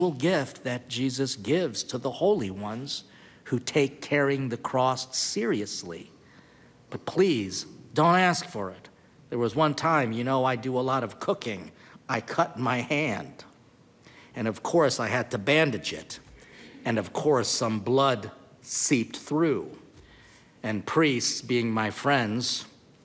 gift that Jesus gives to the holy ones who take carrying the cross seriously. But please, don't ask for it. There was one time, I do a lot of cooking. I cut my hand. And of course, I had to bandage it. And of course, some blood seeped through. And priests, being my friends,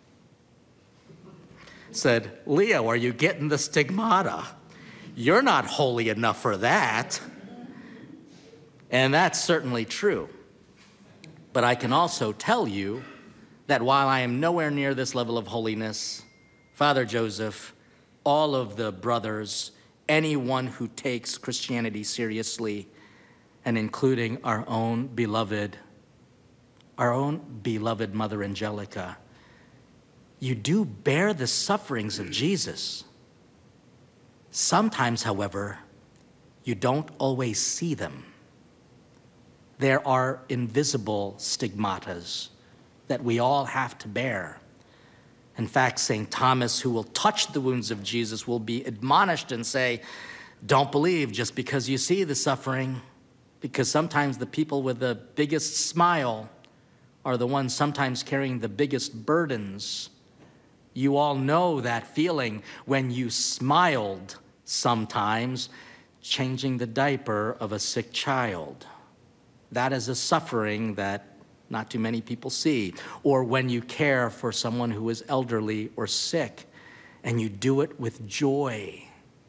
said, "Leo, are you getting the stigmata? You're not holy enough for that." And that's certainly true. But I can also tell you that while I am nowhere near this level of holiness, Father Joseph, all of the brothers, anyone who takes Christianity seriously, and including our own beloved Mother Angelica, you do bear the sufferings of Jesus. Sometimes, however, you don't always see them. There are invisible stigmatas that we all have to bear. In fact, St. Thomas, who will touch the wounds of Jesus, will be admonished and say, "Don't believe just because you see the suffering," because sometimes the people with the biggest smile are the ones sometimes carrying the biggest burdens. You all know that feeling when you smiled sometimes, changing the diaper of a sick child. That is a suffering that not too many people see. Or when you care for someone who is elderly or sick, and you do it with joy.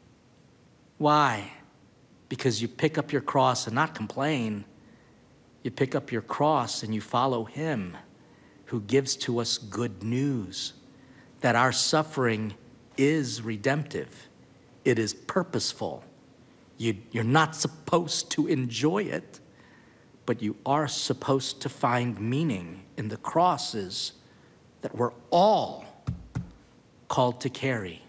Why? Because you pick up your cross and not complain. You pick up your cross and you follow him who gives to us good news, that our suffering is redemptive. It is purposeful. You're not supposed to enjoy it, but you are supposed to find meaning in the crosses that we're all called to carry.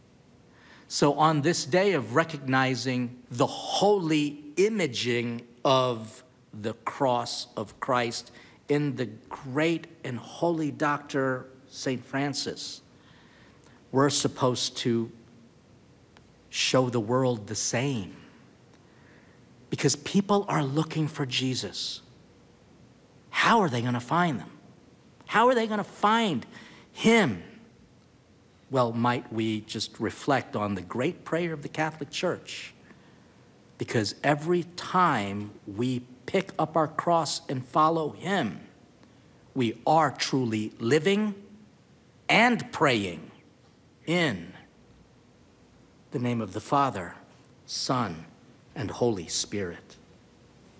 So on this day of recognizing the holy imaging of the cross of Christ in the great and holy doctor, St. Francis, we're supposed to show the world the same. Because people are looking for Jesus. How are they going to find them? How are they going to find him? Well, might we just reflect on the great prayer of the Catholic Church? Because every time we pick up our cross and follow him, we are truly living and praying in the name of the Father, Son, and Holy Spirit.